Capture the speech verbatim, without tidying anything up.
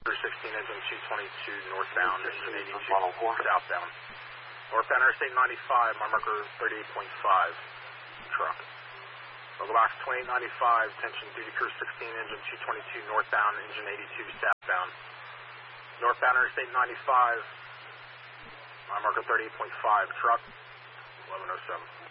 sixteen engine two twenty-two northbound, engine eighty-two southbound. Northbound Interstate ninety-five, my marker thirty-eight point five, truck. Local box twenty-eight ninety-five, attention duty crew sixteen, engine two twenty-two northbound, engine eighty-two southbound. Northbound Interstate ninety-five, my marker thirty-eight point five, truck, eleven oh seven.